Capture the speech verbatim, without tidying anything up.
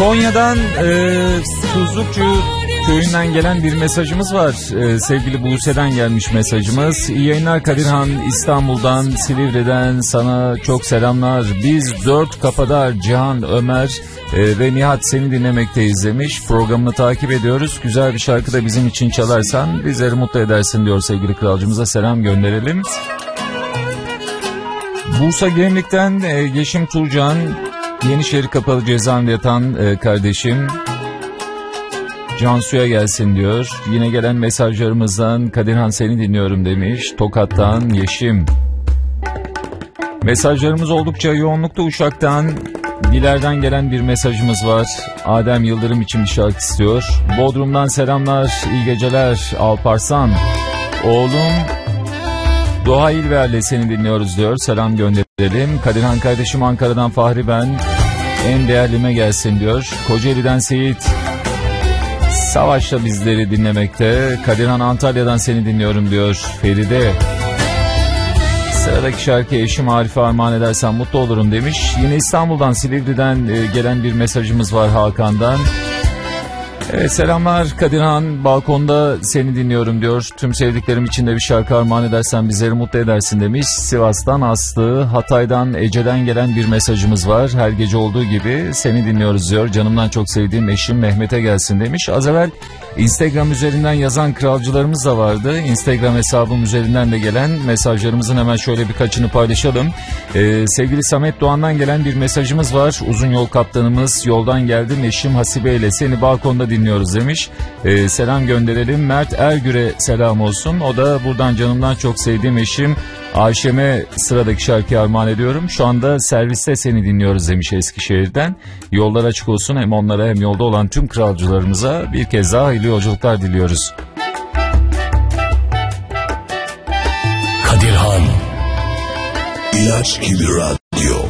Konya'dan e, Tuzlukçu köyünden gelen bir mesajımız var. E, sevgili Buse'den gelmiş mesajımız. İyi yayınlar Kadirhan, İstanbul'dan, Silivri'den sana çok selamlar. Biz dört kapadar Cihan, Ömer e, ve Nihat seni dinlemekteyiz demiş. Programını takip ediyoruz. Güzel bir şarkı da bizim için çalarsan bizleri mutlu edersin diyor sevgili kralcımıza, selam gönderelim. Bursa Gemlik'ten e, Yeşim Turcan, Yenişehir Kapalı Cezaevinde yatan e, kardeşim Cansu'ya gelsin diyor. Yine gelen mesajlarımızdan Kadirhan seni dinliyorum demiş. Tokat'tan Yeşim. Mesajlarımız oldukça yoğunlukta. Uşak'tan Diler'den gelen bir mesajımız var. Adem Yıldırım için bir şarkı istiyor. Bodrum'dan selamlar, iyi geceler Alparslan. Oğlum Doğa İlver'le seni dinliyoruz diyor. Selam gönderelim. Kadirhan kardeşim Ankara'dan Fahri ben. En değerlime gelsin diyor. Kocaeli'den Seyit. Savaş'la bizleri dinlemekte. Kadirhan Antalya'dan seni dinliyorum diyor Feride. Sıradaki şarkı eşim Arif'e armağan edersen mutlu olurum demiş. Yine İstanbul'dan Silivri'den gelen bir mesajımız var Hakan'dan. Evet, selamlar Kadirhan, balkonda seni dinliyorum diyor. Tüm sevdiklerim için de bir şarkı armağan edersen bizleri mutlu edersin demiş. Sivas'tan Aslı, Hatay'dan Ece'den gelen bir mesajımız var. Her gece olduğu gibi seni dinliyoruz diyor. Canımdan çok sevdiğim eşim Mehmet'e gelsin demiş. Az evvel Instagram üzerinden yazan kralcılarımız da vardı. Instagram hesabım üzerinden de gelen mesajlarımızın hemen şöyle birkaçını paylaşalım. Ee, sevgili Samet Doğan'dan gelen bir mesajımız var. Uzun yol kaptanımız, yoldan geldim eşim Hasibe ile seni balkonda dinliyoruz demiş. Ee, selam gönderelim. Mert Ergür'e selam olsun. O da buradan canımdan çok sevdiğim eşim Ayşem'e sıradaki şarkıyı armağan ediyorum. Şu anda serviste seni dinliyoruz demiş Eskişehir'den. Yollar açık olsun hem onlara hem yolda olan tüm kralcılarımıza bir kez daha hayırlı yolculuklar diliyoruz. Kadirhan İlaç gibi radyo.